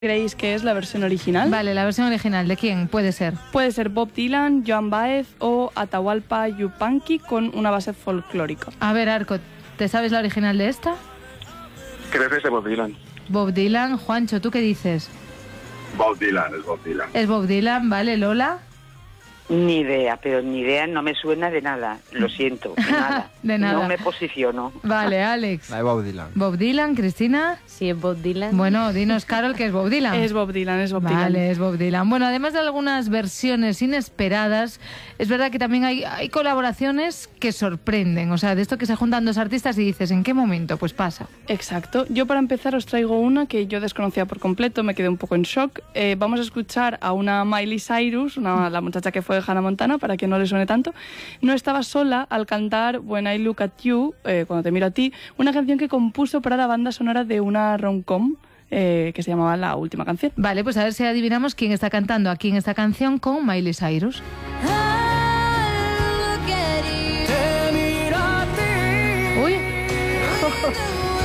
creéis que es la versión original? Vale, la versión original, ¿de quién puede ser? Puede ser Bob Dylan, Joan Baez o Atahualpa Yupanqui con una base folclórica. A ver, Arco, ¿te sabes la original de esta? Creo que es de Bob Dylan. Bob Dylan. Juancho, ¿tú qué dices? Bob Dylan, es Bob Dylan. Es Bob Dylan, vale. Lola. Ni idea, pero ni idea, no me suena de nada. Lo siento, de nada. De nada. No me posiciono. Vale, Alex. La de Bob Dylan. Bob Dylan, Cristina. Sí, es Bob Dylan. Bueno, dinos, Carol, que es Bob Dylan. Es Bob Dylan, es Bob Dylan. Vale, es Bob Dylan. Bueno, además de algunas versiones inesperadas, es verdad que también hay colaboraciones que sorprenden. O sea, de esto que se juntan dos artistas y dices, ¿en qué momento? Pues pasa. Exacto. Yo para empezar os traigo una que yo desconocía por completo, me quedé un poco en shock. Vamos a escuchar a una Miley Cyrus, la muchacha que fue de Hannah Montana, para que no le suene tanto. No estaba sola al cantar When I Look at You, cuando te miro a ti, una canción que compuso para la banda sonora de una rom-com que se llamaba La Última Canción. Vale, pues a ver si adivinamos quién está cantando aquí en esta canción con Miley Cyrus. Uy.